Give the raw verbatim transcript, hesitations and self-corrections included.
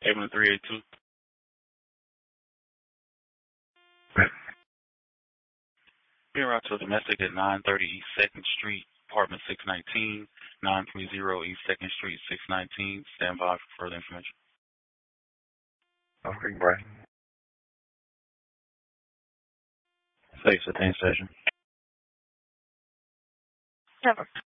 Avenue three eighty-two. Being route to a domestic at nine thirty East second Street, apartment six nineteen, nine three zero East second Street, six nineteen. Stand by for further information. Okay, Brian. six, attain station. Never.